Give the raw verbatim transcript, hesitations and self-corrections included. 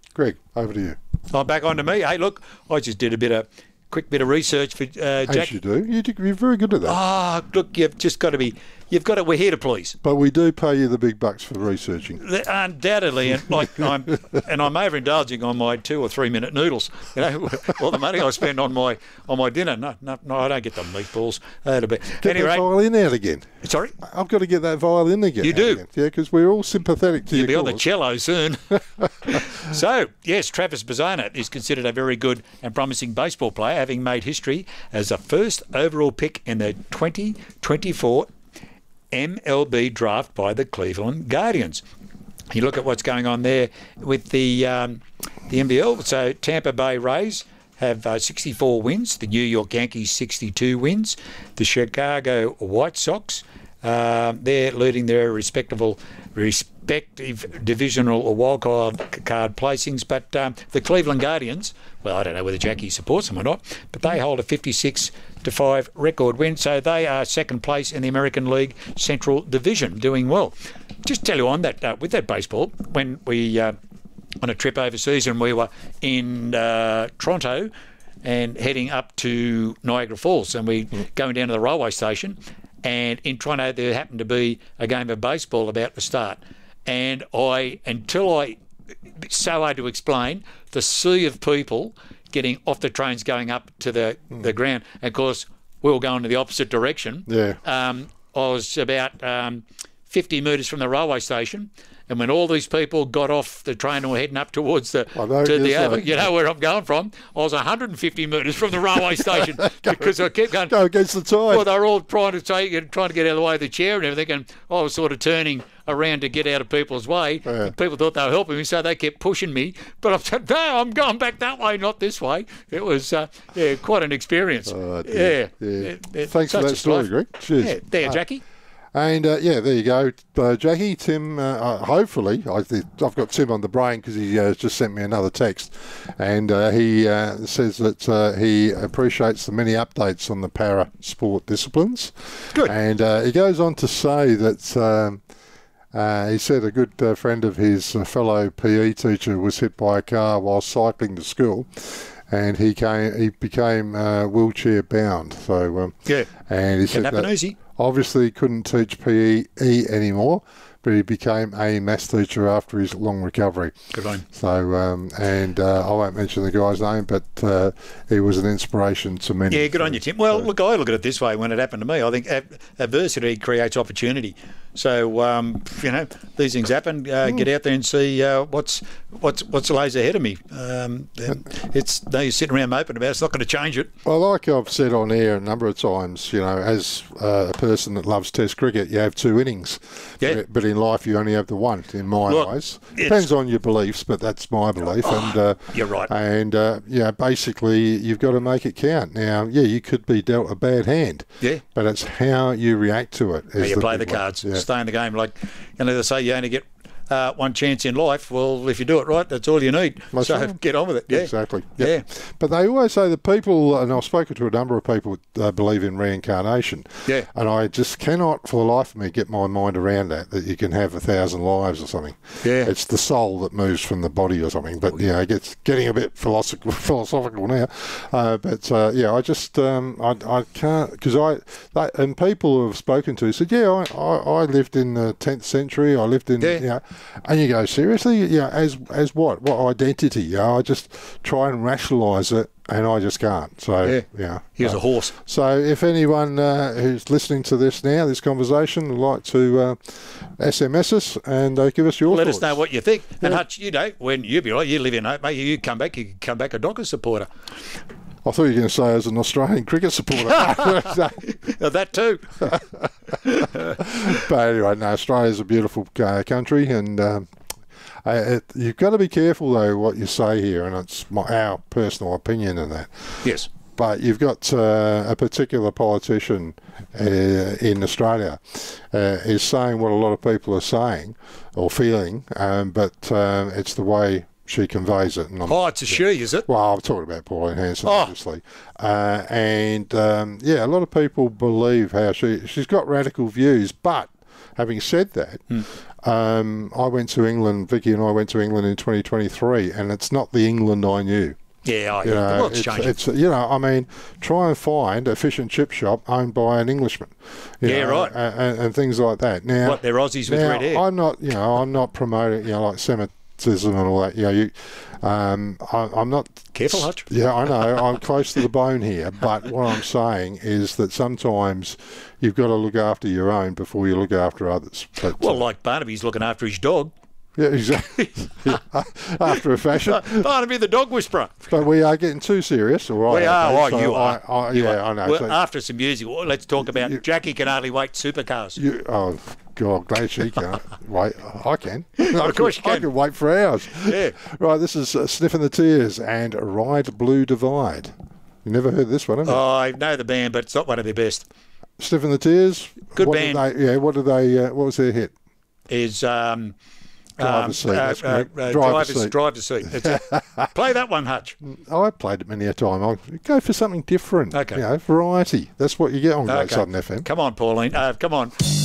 Greg, over to you. Oh, back on to me. Hey, look, I just did a bit of quick bit of research for uh, Jack. As you do. You do. You're very good at that. Ah, oh, look, you've just got to be. You've got to. We're here to please. But we do pay you the big bucks for researching. Undoubtedly, and like I'm, and I'm overindulging on my two or three minute noodles. You know, all the money I spend on my on my dinner. No, no, no, I don't get the meatballs. That'll be. Get anyway, that violin out again. Sorry, I've got to get that violin again. You do, again. Yeah, because we're all sympathetic to You'll your be cause. on the cello soon. So yes, Travis Bazzana is considered a very good and promising baseball player, having made history as the first overall pick in the twenty twenty-four M L B draft by the Cleveland Guardians. You look at what's going on there with the um, the N B L. So Tampa Bay Rays have uh, sixty-four wins. The New York Yankees sixty-two wins. The Chicago White Sox, uh, they're leading their respectable respective divisional or wild card card placings. But um, the Cleveland Guardians, well, I don't know whether Jackie supports them or not, but they hold a fifty-six to five record win, so they are second place in the American League Central Division, doing well. Just tell you on that uh, with that baseball, when we uh, on a trip overseas and we were in uh, Toronto and heading up to Niagara Falls, and we mm. going down to the railway station, and in Toronto there happened to be a game of baseball about to start, and I until I it's so hard to explain the sea of people getting off the trains going up to the, mm. the ground. And of course, we were going to the opposite direction. Yeah. Um, I was about um, fifty metres from the railway station, and when all these people got off the train and were heading up towards the, I know, to the yes, over, I- you know where I'm going from, I was one hundred fifty metres from the railway station because I kept going. Go against the tide. Well, they were all trying to take, trying to get out of the way of the chair and everything, and I was sort of turning around to get out of people's way. Yeah. People thought they were helping me, so they kept pushing me. But I said, no, I'm going back that way, not this way. It was, uh, yeah, quite an experience. Oh, dear. yeah. Yeah. It- it- Thanks for such that a story, life. Greg. Cheers. Yeah, there, Uh, Jackie. And uh, yeah, there you go, uh, Jackie. Tim, uh, uh, hopefully, I th- I've got Tim on the brain because he uh, just sent me another text, and uh, he uh, says that uh, he appreciates the many updates on the para sport disciplines. Good. And uh, he goes on to say that um, uh, he said a good uh, friend of his, a fellow P E teacher, was hit by a car while cycling to school. And he came, he became uh, wheelchair bound. So um, Yeah. and he Can said happen that easy. obviously he couldn't teach P E anymore, but he became a maths teacher after his long recovery. Good on him. So um, and uh, I won't mention the guy's name, but uh, he was an inspiration to many. Yeah, good on you, Tim. Well, look, I look at it this way. When it happened to me, I think ad- adversity creates opportunity. So, um, you know, these things happen. Uh, Mm. Get out there and see uh, what's what's what's lays ahead of me. Um, and it's no use sitting around moping about it. It's not going to change it. Well, like I've said on air a number of times, you know, as uh, a person that loves Test cricket, you have two innings. Yeah. But, but in life, you only have the one, in my Look, eyes. it's- Depends on your beliefs, but that's my belief. and uh, You're right. And, uh, yeah, basically, you've got to make it count. Now, yeah, you could be dealt a bad hand. Yeah. But it's how you react to it. How is you play the big one. cards, Yeah. stay in the game. Like, you know, they say you only get uh, one chance in life. Well, if you do it right, that's all you need. That's so right. get on with it. Yeah. Exactly. Yeah. Yep. But they always say that people, and I've spoken to a number of people that uh, believe in reincarnation. Yeah. And I just cannot, for the life of me, get my mind around that, that you can have a thousand lives or something. Yeah. It's the soul that moves from the body or something. But, you know, it gets getting a bit philosophical, philosophical now. Uh, but, uh, yeah, I just, um, I, I can't, because I, they, and people who have spoken to said, yeah, I, I, I lived in the tenth century, I lived in, Yeah. you know, and you go, seriously? Yeah, as as what? What identity? You know, I just try and rationalise it, and I just can't. So, Yeah. yeah. Here's Uh, a horse. So, if anyone uh, who's listening to this now, this conversation, would like to uh, S M S us and uh, give us your Let thoughts. us know what you think. And Yeah. Hutch, you know, when you be right, you live in Hope, mate, you come back, you can come back a Dockers supporter. I thought you were going to say as an Australian cricket supporter. Uh, that too. But anyway, no, Australia's a beautiful uh, country, and um, uh, it, you've got to be careful, though, what you say here, and it's my, our personal opinion in that. Yes. But you've got uh, a particular politician uh, in Australia uh, is saying what a lot of people are saying or feeling, um, but um, it's the way she conveys it. And I'm, Oh, it's a she, is it? well, I'm talking about Pauline Hanson, Oh. obviously. Uh, and, um, yeah, a lot of people believe how she, she's got radical views, but having said that, Hmm. Um, I went to England, Vicky and I went to England in twenty twenty-three, and it's not the England I knew. Yeah, I, You know, the world's it's, changing. it's you know, I mean, try and find a fish and chip shop owned by an Englishman. you Yeah, know, right. And, and things like that. Now, What, they're Aussies with now, red hair? I'm not, you know, I'm not promoting, you know, like Semitism and all that. You know, you, um, I, I'm not. Careful, Hutch. Yeah, I know. I'm close to the bone here, but what I'm saying is that sometimes you've got to look after your own before you look after others. But, Well, uh, like Barnaby's looking after his dog. yeah, exactly. Yeah, after a fashion. Barnaby the dog whisperer. But we are getting too serious, all right? We are. okay, Oh, so you I, are. I, You yeah, are. I know. Well, So after some music, well, let's talk about Jackie Can Hardly Wait supercars. you, oh, God, glad she can't wait. I can. Of course you I can. can wait for hours. Yeah. Right, this is uh, Sniffing the Tears and Ride Blue Divide. You never heard this one, have you? Oh, I know the band, but it's not one of their best. Sniffing the Tears. Good what band. Did they, yeah, what did they? Uh, what was their hit? Is um, Driver's um, seat, uh, that's uh, correct. uh, Driver's driver's, seat. driver's seat. That's it. Play that one, Hutch. Oh, I played it many a time. I'll go for something different. Okay. You know, variety. That's what you get on Great Okay. Southern F M. Come on, Pauline. Uh, come on.